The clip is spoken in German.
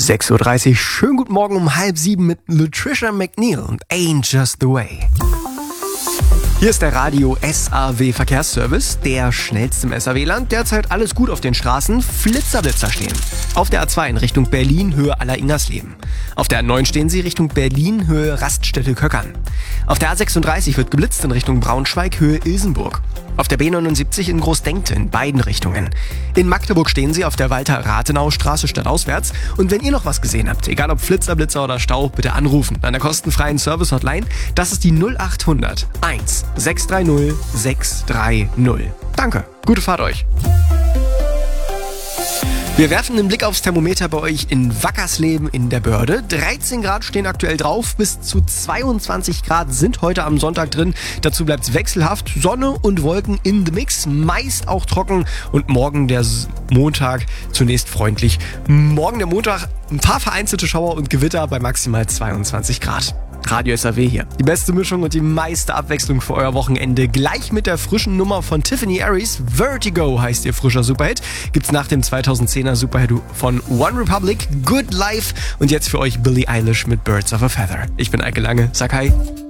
6:30 Uhr, schönen guten Morgen um 6:30 mit Latricia McNeil und Ain't Just the Way. Hier ist der Radio SAW Verkehrsservice, der schnellste im SAW-Land. Derzeit alles gut auf den Straßen, Flitzer stehen. Auf der A2 in Richtung Berlin, Höhe Aller-Ingersleben. Auf der A9 stehen sie Richtung Berlin, Höhe Raststätte Köckern. Auf der A36 wird geblitzt in Richtung Braunschweig, Höhe Ilsenburg. Auf der B79 in Großdenkte in beiden Richtungen. In Magdeburg stehen sie auf der Walter-Rathenau-Straße stadtauswärts. Und wenn ihr noch was gesehen habt, egal ob Flitzer, Blitzer oder Stau, bitte anrufen. An der kostenfreien Service-Hotline, das ist die 0800 1 630 630. Danke, gute Fahrt euch. Wir werfen einen Blick aufs Thermometer bei euch in Wackersleben in der Börde. 13 Grad stehen aktuell drauf, bis zu 22 Grad sind heute am Sonntag drin. Dazu bleibt es wechselhaft, Sonne und Wolken in the Mix, meist auch trocken und morgen der Montag zunächst freundlich. Morgen der Montag ein paar vereinzelte Schauer und Gewitter bei maximal 22 Grad. Radio SAW hier. Die beste Mischung und die meiste Abwechslung für euer Wochenende. Gleich mit der frischen Nummer von Tiffany Aries. Vertigo heißt ihr frischer Superhit. Gibt's nach dem 2010er Superhit von One Republic, Good Life und jetzt für euch Billie Eilish mit Birds of a Feather. Ich bin Eike Lange. Sag hi.